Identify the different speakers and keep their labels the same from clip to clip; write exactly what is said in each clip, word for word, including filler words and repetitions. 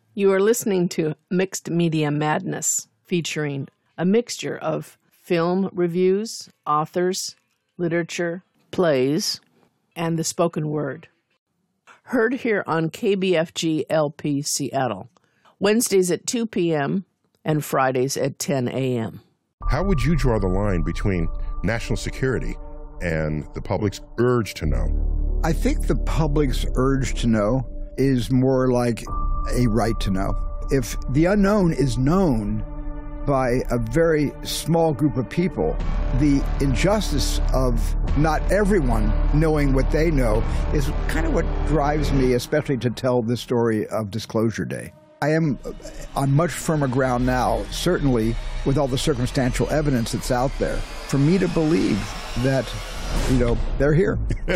Speaker 1: You are listening to Mixed Media Madness, featuring a mixture of film reviews, authors, literature, plays, and the spoken word. Heard here on K B F G L P Seattle, Wednesdays at two p.m. and Fridays at ten a.m.
Speaker 2: How would you draw the line between national security and the public's urge to know?
Speaker 3: I think the public's urge to know is more like a right to know. If the unknown is known by a very small group of people, the injustice of not everyone knowing what they know is kind of what drives me, especially to tell the story of Disclosure Day. I am on much firmer ground now, certainly with all the circumstantial evidence that's out there, for me to believe that, you know, they're here.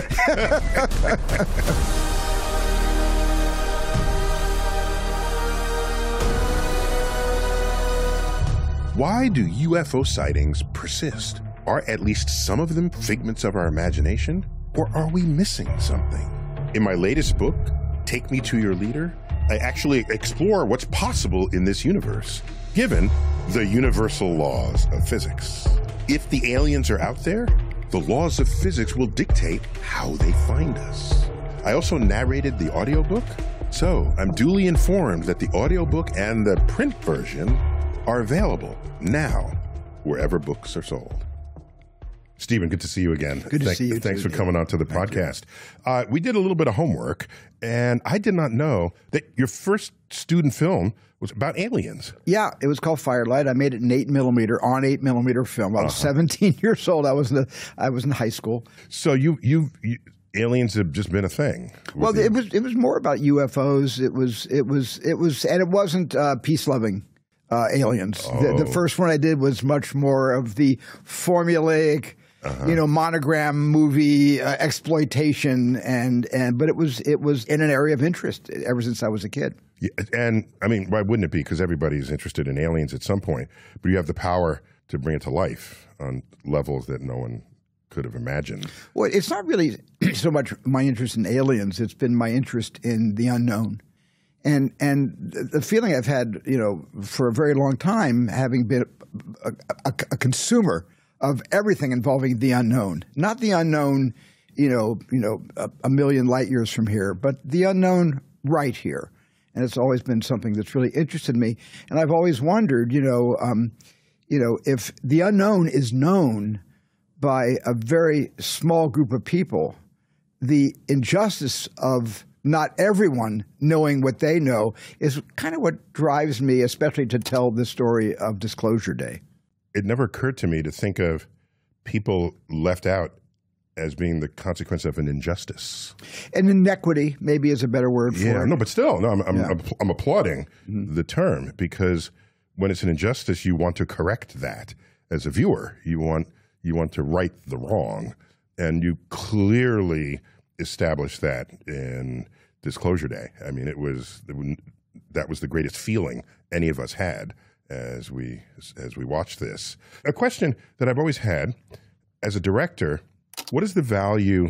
Speaker 2: Why do U F O sightings persist? Are at least some of them figments of our imagination? Or are we missing something? In my latest book, Take Me to Your Leader, I actually explore what's possible in this universe, given the universal laws of physics. If the aliens are out there, the laws of physics will dictate how they find us. I also narrated the audiobook, so I'm duly informed that the audiobook and the print version are available now wherever books are sold. Stephen, good to see you again.
Speaker 3: Good to
Speaker 2: Thank,
Speaker 3: see you.
Speaker 2: Thanks
Speaker 3: too,
Speaker 2: for coming on to the
Speaker 3: Thank
Speaker 2: podcast. Uh, we did a little bit of homework, and I did not know that your first student film was about aliens.
Speaker 3: Yeah, it was called Firelight. I made it in eight millimeter on eight millimeter film. I was uh-huh. seventeen years old. I was in the, I was in high school.
Speaker 2: So you you. you aliens have just been a thing.
Speaker 3: Well, you. it was it was more about U F Os. It was it was it was, and it wasn't uh, peace loving. Uh, aliens.
Speaker 2: Oh.
Speaker 3: The, the first one I did was much more of the formulaic, uh-huh. you know, monogram movie uh, exploitation, and and but it was it was in an area of interest ever since I was a kid.
Speaker 2: Yeah, and I mean, why wouldn't it be? Because everybody's interested in aliens at some point, but you have the power to bring it to life on levels that no one could have imagined.
Speaker 3: Well, it's not really so much my interest in aliens; it's been my interest in the unknown. And and the feeling I've had, you know, for a very long time, having been a, a, a consumer of everything involving the unknown, not the unknown, you know, you know, a, a million light years from here, but the unknown right here. And it's always been something that's really interested me. And I've always wondered, you know, um, you know, if the unknown is known by a very small group of people, the injustice of not everyone knowing what they know is kind of what drives me, especially to tell the story of Disclosure Day.
Speaker 2: It never occurred to me to think of people left out as being the consequence of an injustice.
Speaker 3: And inequity maybe is a better word for
Speaker 2: yeah,
Speaker 3: it.
Speaker 2: No, but still, no, I'm, I'm,
Speaker 3: yeah.
Speaker 2: I'm, I'm applauding mm-hmm. the term, because when it's an injustice, you want to correct that. As a viewer, you want you want to right the wrong, and you clearly established that in Disclosure Day. I mean, it was that was the greatest feeling any of us had as we as we watched this. A question that I've always had as a director: what is the value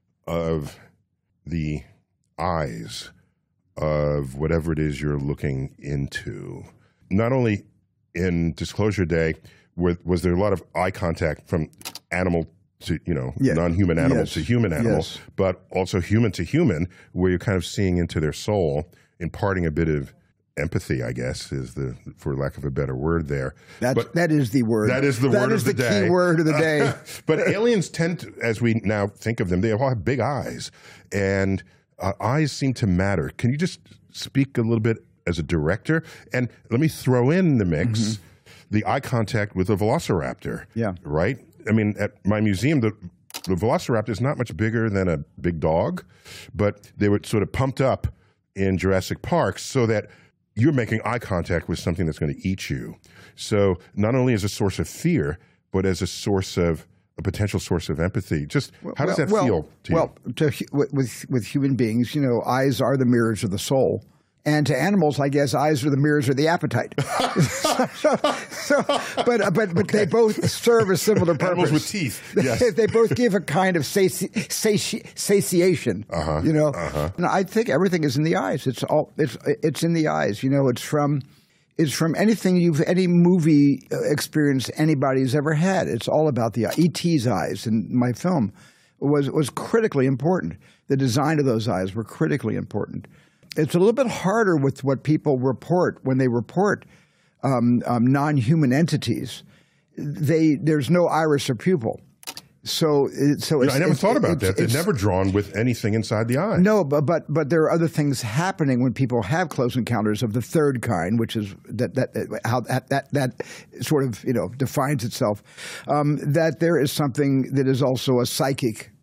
Speaker 2: of the eyes of whatever it is you're looking into? Not only in Disclosure Day, was there a lot of eye contact from animal to, you know, yeah. non-human animal
Speaker 3: yes.
Speaker 2: to human animal,
Speaker 3: yes.
Speaker 2: but also human to human, where you're kind of seeing into their soul, imparting a bit of empathy, I guess, is the, for lack of a better word there.
Speaker 3: That's,
Speaker 2: but
Speaker 3: that is the word.
Speaker 2: That is the
Speaker 3: that
Speaker 2: word
Speaker 3: is
Speaker 2: of the,
Speaker 3: the
Speaker 2: day.
Speaker 3: key word of the day.
Speaker 2: But aliens tend to, as we now think of them, they all have big eyes, and uh, eyes seem to matter. Can you just speak a little bit as a director? And let me throw in the mix mm-hmm. the eye contact with a velociraptor.
Speaker 3: Yeah.
Speaker 2: Right? I mean, at my museum, the the velociraptor is not much bigger than a big dog, but they were sort of pumped up in Jurassic Park so that you're making eye contact with something that's going to eat you. So not only as a source of fear, but as a source of a potential source of empathy. Just how does
Speaker 3: well,
Speaker 2: that
Speaker 3: well,
Speaker 2: feel to
Speaker 3: well,
Speaker 2: you?
Speaker 3: Well, to, with with human beings, you know, eyes are the mirrors of the soul. And to animals, I guess eyes are the mirrors of the appetite. so, so, but but but okay. They both serve a similar purpose.
Speaker 2: Animals with teeth. Yes.
Speaker 3: They, they both give a kind of sati- sati- satiation.
Speaker 2: Uh-huh.
Speaker 3: You know,
Speaker 2: uh-huh.
Speaker 3: and I think everything is in the eyes. It's all it's it's in the eyes. You know, it's from it's from anything you've any movie experience anybody's ever had. It's all about the eye. E T's eyes in my film was was critically important. The design of those eyes were critically important. It's a little bit harder with what people report when they report um, um, non-human entities. They there's no iris or pupil, so it, so
Speaker 2: yeah,
Speaker 3: it's,
Speaker 2: I never
Speaker 3: it's,
Speaker 2: thought about
Speaker 3: it's,
Speaker 2: that. They're
Speaker 3: it's,
Speaker 2: never drawn with anything inside the eye.
Speaker 3: No, but but but there are other things happening when people have close encounters of the third kind, which is that that how that that, that sort of you know defines itself. Um, that there is something that is also a psychic